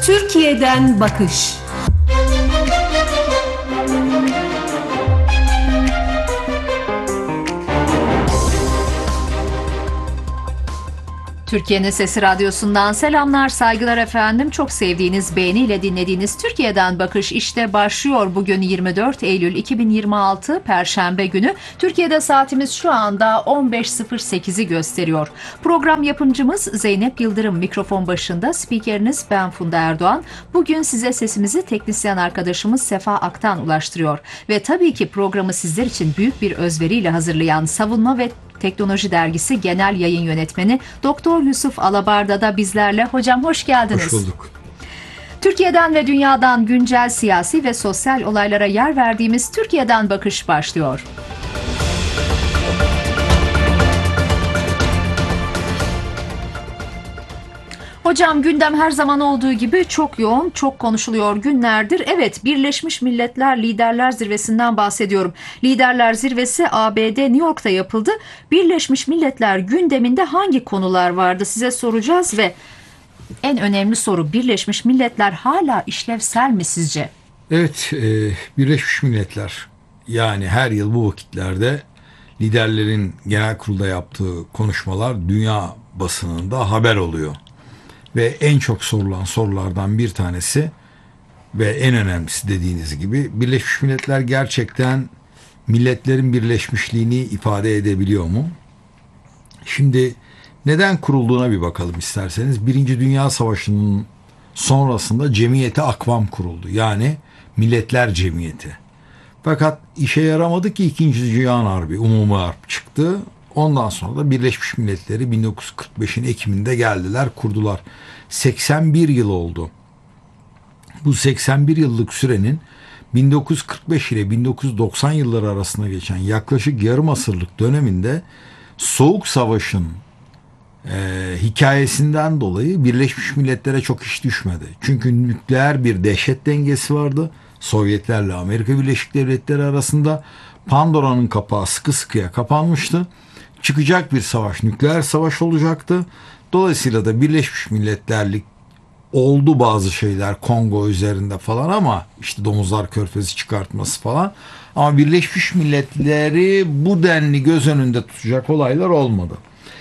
Türkiye'den bakış. Türkiye'nin Sesi Radyosu'ndan selamlar, saygılar efendim. Çok sevdiğiniz, beğeniyle dinlediğiniz Türkiye'den Bakış işte başlıyor. Bugün 24 Eylül 2026 Perşembe günü. Türkiye'de saatimiz şu anda 15.08'i gösteriyor. Program yapımcımız Zeynep Yıldırım, mikrofon başında spikeriniz ben Funda Erdoğan. Bugün size sesimizi teknisyen arkadaşımız Sefa Aktan ulaştırıyor. Ve tabii ki programı sizler için büyük bir özveriyle hazırlayan Savunma ve Teknoloji Dergisi Genel Yayın Yönetmeni Doktor Yusuf Alabarda da bizlerle. Hocam hoş geldiniz. Hoş bulduk. Türkiye'den ve dünyadan güncel siyasi ve sosyal olaylara yer verdiğimiz Türkiye'den Bakış başlıyor. Hocam gündem her zaman olduğu gibi çok yoğun, çok konuşuluyor günlerdir. Evet, Birleşmiş Milletler Liderler Zirvesi'nden bahsediyorum. Liderler Zirvesi ABD New York'ta yapıldı. Birleşmiş Milletler gündeminde hangi konular vardı size soracağız ve en önemli soru, Birleşmiş Milletler hala işlevsel mi sizce? Evet, Birleşmiş Milletler yani her yıl bu vakitlerde liderlerin genel kurulda yaptığı konuşmalar dünya basınında haber oluyor. Ve en çok sorulan sorulardan bir tanesi ve en önemlisi dediğiniz gibi Birleşmiş Milletler gerçekten milletlerin birleşmişliğini ifade edebiliyor mu? Şimdi neden kurulduğuna bir bakalım isterseniz. Birinci Dünya Savaşı'nın sonrasında Cemiyeti Akvam kuruldu. Yani Milletler Cemiyeti. Fakat işe yaramadı ki İkinci Dünya Harbi, Umumi Harp çıktı. Ondan sonra da Birleşmiş Milletleri 1945'in Ekim'inde geldiler, kurdular. 81 yıl oldu. Bu 81 yıllık sürenin 1945 ile 1990 yılları arasında geçen yaklaşık yarım asırlık döneminde Soğuk Savaş'ın hikayesinden dolayı Birleşmiş Milletler'e çok iş düşmedi. Çünkü nükleer bir dehşet dengesi vardı. Sovyetlerle Amerika Birleşik Devletleri arasında Pandora'nın kapağı sıkı sıkıya kapanmıştı. Çıkacak bir savaş, nükleer savaş olacaktı. Dolayısıyla da Birleşmiş Milletler'lik oldu bazı şeyler Kongo üzerinde falan ama işte Domuzlar Körfezi çıkartması falan. Ama Birleşmiş Milletler'i bu denli göz önünde tutacak olaylar olmadı.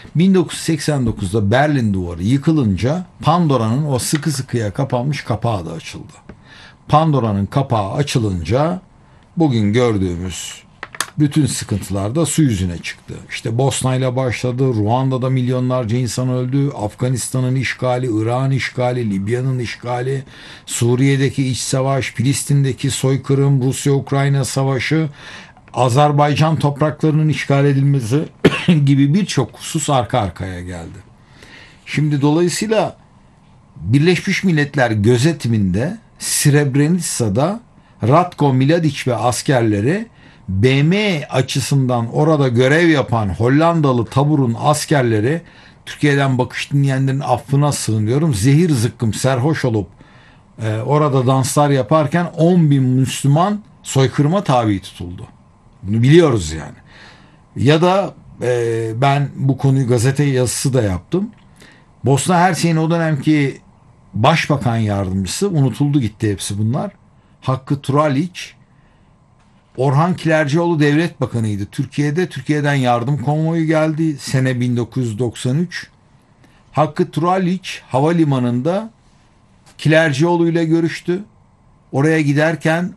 1989'da Berlin Duvarı yıkılınca Pandora'nın o sıkı sıkıya kapanmış kapağı da açıldı. Pandora'nın kapağı açılınca bugün gördüğümüz bütün sıkıntılar da su yüzüne çıktı. İşte Bosna ile başladı, Ruanda'da milyonlarca insan öldü, Afganistan'ın işgali, Irak'ın işgali, Libya'nın işgali, Suriye'deki iç savaş, Filistin'deki soykırım, Rusya-Ukrayna savaşı, Azerbaycan topraklarının işgal edilmesi gibi birçok husus arka arkaya geldi. Şimdi dolayısıyla Birleşmiş Milletler gözetiminde Srebrenica'da Ratko Mladic ve askerleri BM açısından orada görev yapan Hollandalı taburun askerleri, Türkiye'den bakış dinleyenlerin affına sığınıyorum, zehir zıkkım serhoş olup orada danslar yaparken 10.000 Müslüman soykırıma tabi tutuldu. Bunu biliyoruz yani. Ya da ben bu konuyu gazete yazısı da yaptım. Bosna Hersek'in o dönemki başbakan yardımcısı, unutuldu gitti hepsi bunlar, Hakkı Turaliç, Orhan Kilercioğlu devlet bakanıydı Türkiye'de. Türkiye'den yardım konvoyu geldi sene 1993. Hakkı Turaliç havalimanında Kilercioğlu ile görüştü. Oraya giderken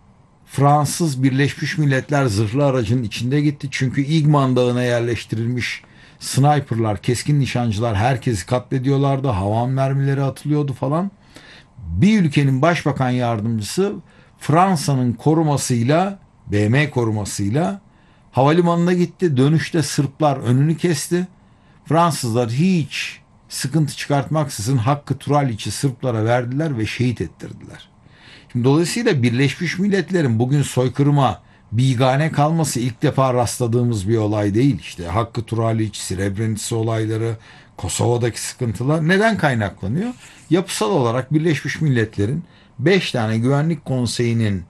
Fransız Birleşmiş Milletler zırhlı aracının içinde gitti. Çünkü İgman Dağı'na yerleştirilmiş sniperlar, keskin nişancılar herkesi katlediyorlardı. Havan mermileri atılıyordu falan. Bir ülkenin başbakan yardımcısı Fransa'nın korumasıyla, BM korumasıyla havalimanına gitti. Dönüşte Sırplar önünü kesti. Fransızlar hiç sıkıntı çıkartmaksızın Hakkı Turaliç'i Sırplara verdiler ve şehit ettirdiler. Şimdi dolayısıyla Birleşmiş Milletler'in bugün soykırıma bigane kalması ilk defa rastladığımız bir olay değil. İşte Hakkı Turaliç, Srebrenica olayları, Kosova'daki sıkıntılar neden kaynaklanıyor? Yapısal olarak Birleşmiş Milletler'in 5 tane Güvenlik Konseyi'nin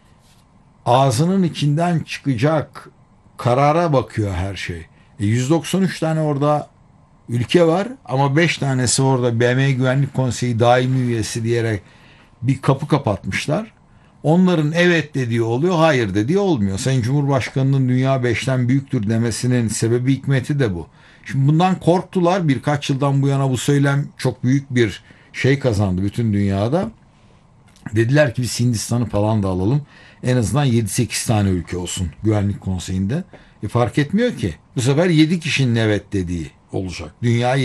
ağzının içinden çıkacak karara bakıyor her şey. 193 tane orada ülke var ama 5 tanesi orada BM Güvenlik Konseyi daimi üyesi diyerek bir kapı kapatmışlar. Onların evet dediği oluyor, hayır dediği olmuyor. Sayın Cumhurbaşkanı'nın dünya 5'ten büyüktür demesinin sebebi, hikmeti de bu. Şimdi bundan korktular. Birkaç yıldan bu yana bu söylem çok büyük bir şey kazandı bütün dünyada. Dediler ki biz Hindistan'ı falan da alalım. En azından 7-8 tane ülke olsun Güvenlik Konseyi'nde. Fark etmiyor ki. Bu sefer 7 kişinin evet dediği olacak. Dünya